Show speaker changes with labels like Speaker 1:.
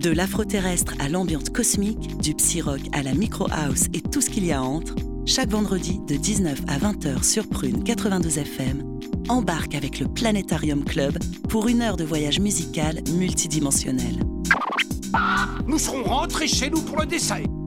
Speaker 1: De l'afro-terrestre à l'ambiance cosmique, du psy-rock à la micro-house et tout ce qu'il y a entre, chaque vendredi de 19 à 20h sur Prune 92 FM, embarque avec le Planétarium Club pour une heure de voyage musical multidimensionnel.
Speaker 2: Nous serons rentrés chez nous pour le décès.